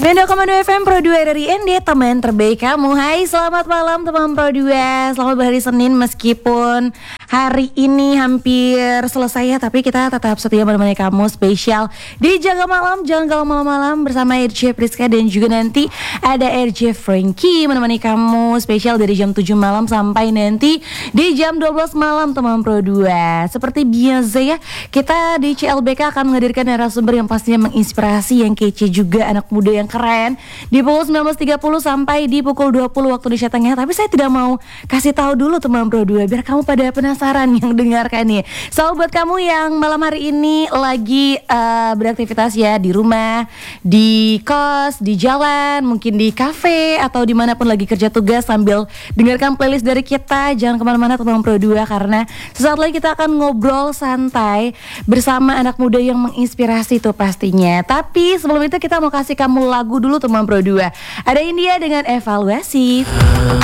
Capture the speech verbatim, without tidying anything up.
sembilan puluh koma dua F M Pro dua dari N D, teman terbaik kamu. Hai, selamat malam teman Pro dua. Selamat berhari Senin meskipun hari ini hampir selesai ya, tapi kita tetap setia menemani kamu spesial di Jaga Malam. Jangan galau malam-malam bersama R J Priska dan juga nanti ada R J Frankie menemani kamu spesial dari jam tujuh malam sampai nanti di jam dua belas malam teman Pro dua. Seperti biasa ya, kita di C L B K akan menghadirkan narasumber yang pastinya menginspirasi, yang kece juga, anak muda yang keren di pukul sembilan belas tiga puluh sampai di pukul dua puluh waktu Indonesia Tengah. Tapi saya tidak mau kasih tahu dulu teman Pro dua biar kamu pada penasaran yang dengarkan nih. So buat kamu yang malam hari ini lagi uh, beraktivitas ya, di rumah, di kos, di jalan, mungkin di kafe atau dimanapun lagi kerja tugas sambil dengarkan playlist dari kita, jangan kemana-mana teman Pro dua, karena sesaat lagi kita akan ngobrol santai bersama anak muda yang menginspirasi tuh pastinya. Tapi sebelum itu kita mau kasih kamu lagu dulu teman Pro dua. Ada India dengan Evaluasi.